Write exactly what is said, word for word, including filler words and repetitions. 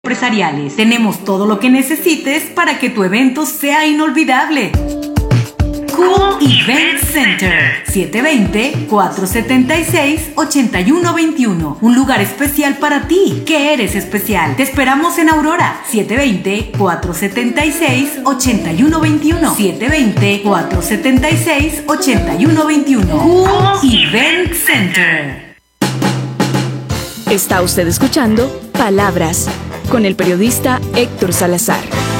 Empresariales. Tenemos todo lo que necesites para que tu evento sea inolvidable. Cool Event Center. siete dos cero, cuatro siete seis, ocho uno dos uno. Un lugar especial para ti, que eres especial. Te esperamos en Aurora. siete dos cero, cuatro siete seis, ocho uno dos uno. siete dos cero, cuatro siete seis, ocho uno dos uno. Cool Event Center. Está usted escuchando Palabras con el periodista Héctor Salazar.